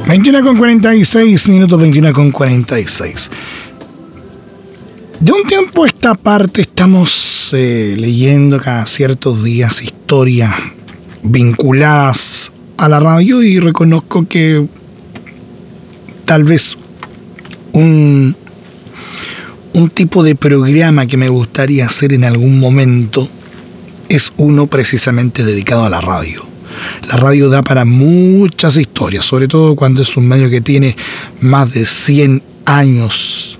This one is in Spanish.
21:46 minutos, 21:46. De un tiempo a esta parte estamos leyendo cada ciertos días historias vinculadas a la radio, y reconozco que tal vez un tipo de programa que me gustaría hacer en algún momento es uno precisamente dedicado a la radio. La radio da para muchas historias, sobre todo cuando es un medio que tiene más de 100 años